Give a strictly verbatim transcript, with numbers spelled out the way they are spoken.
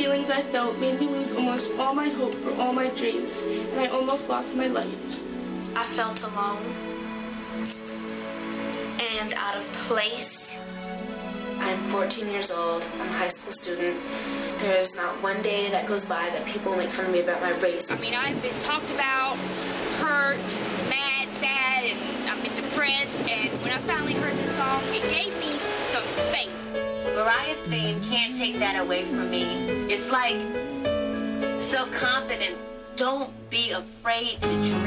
feelings I felt made me lose almost all my hope for all my dreams, and I almost lost my life. I felt alone and out of place. I'm fourteen years old. I'm a high school student. There's not one day that goes by that people make fun of me about my race. I mean, I've been talked about, hurt, mad, sad, and I've been depressed, and when I finally heard this song, it gave me some faith. Mariah's fame can't take that away from me. It's like self-confidence. Don't be afraid to dream.